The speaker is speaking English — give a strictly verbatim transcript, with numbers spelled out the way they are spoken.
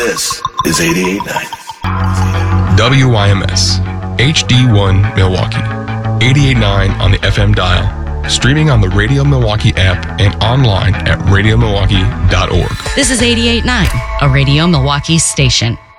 This is eighty-eight point nine. W Y M S, H D one Milwaukee, eighty-eight point nine on the F M dial, streaming on the Radio Milwaukee app and online at radio milwaukee dot org. This is eighty-eight point nine, a Radio Milwaukee station.